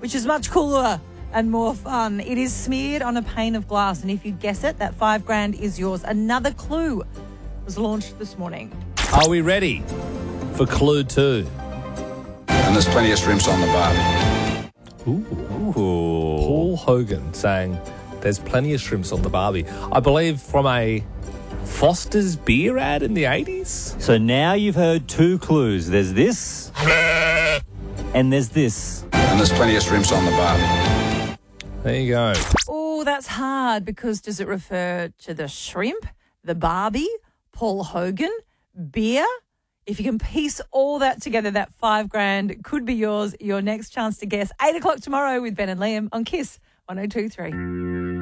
which is much cooler and more fun. It is smeared on a pane of glass, and if you guess it, that $5,000 is yours. Another clue was launched this morning. Are we ready for Clue 2? And there's plenty of shrimps on the barbie. Ooh. Paul Hogan saying there's plenty of shrimps on the barbie. I believe from a Foster's beer ad in the 80s. So now you've heard 2 clues. There's this and there's this. And there's plenty of shrimps on the barbie. There you go. Oh, that's hard, because does it refer to the shrimp, the Barbie, Paul Hogan, beer? If you can piece all that together, that $5,000 could be yours. Your next chance to guess. 8 o'clock tomorrow with Ben and Liam on KISS 102.3.